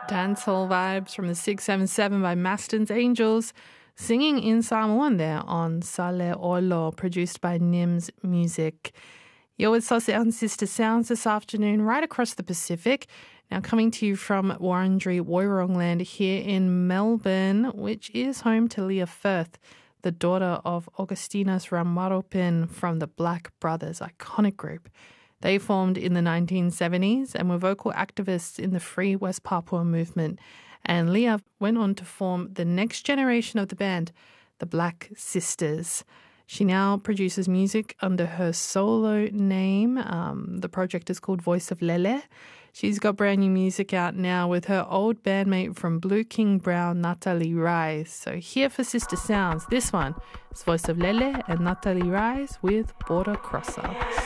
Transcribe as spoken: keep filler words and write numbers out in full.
Dancehall vibes from the six seven seven by Maston's Angels, singing in Samoan there on Sale Olo, produced by Nims Music. You're with Sauce and Sister Sounds this afternoon, right across the Pacific. Now coming to you from Wurundjeri Woiwurrung land here in Melbourne, which is home to Leah Firth, the daughter of Augustinus Ramarupin from the Black Brothers iconic group. They formed in the nineteen seventies and were vocal activists in the Free West Papua movement. And Leah went on to form the next generation of the band, the Black Sisters. She now produces music under her solo name. Um, the project is called Voice of Lele. She's got brand new music out now with her old bandmate from Blue King Brown, Natalie Rise. So here for Sister Sounds, this one is Voice of Lele and Natalie Rise with Border Crosser.